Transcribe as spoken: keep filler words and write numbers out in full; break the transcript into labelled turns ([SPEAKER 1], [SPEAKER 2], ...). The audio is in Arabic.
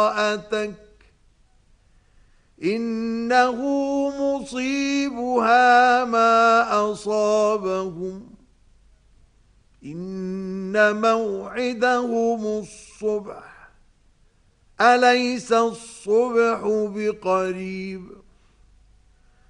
[SPEAKER 1] امرأتك إنه مصيبها ما أصابهم إن موعدهم الصبح أليس الصبح بقريب